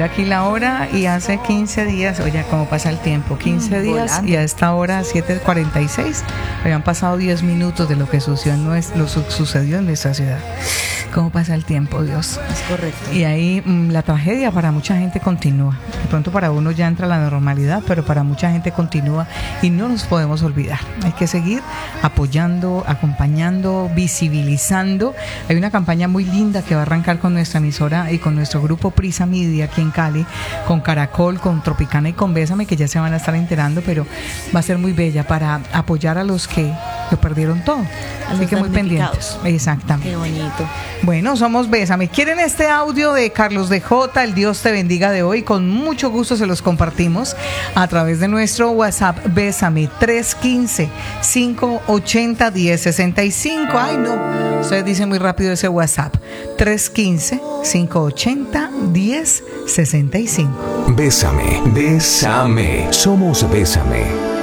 mirando aquí la hora y hace 15 días, oye, cómo pasa el tiempo, 15 días volando. y a esta hora 7:46 habían pasado 10 minutos de lo que sucedió en nuestra ciudad. ¿Cómo pasa el tiempo, Dios? Es correcto. Y ahí la tragedia para mucha gente continúa. De pronto para uno ya entra la normalidad, pero para mucha gente continúa y no nos podemos olvidar. Hay que seguir apoyando, acompañando, visibilizando. Hay una campaña muy linda que va a arrancar con nuestra emisora y con nuestro grupo Prisa Media aquí en Cali, con Caracol, con Tropicana y con Bésame, que ya se van a estar enterando, pero va a ser muy bella para apoyar a los que lo perdieron todo. Así que muy pendientes. Exactamente. Qué bonito. Bueno, somos Bésame. ¿Quieren este audio de Carlos de J? El Dios te bendiga de hoy. Con mucho gusto se los compartimos a través de nuestro WhatsApp Bésame 315-580-1065. Ay, no. Ustedes dicen muy rápido ese WhatsApp. 315-580-1065. Bésame, bésame. Somos Bésame.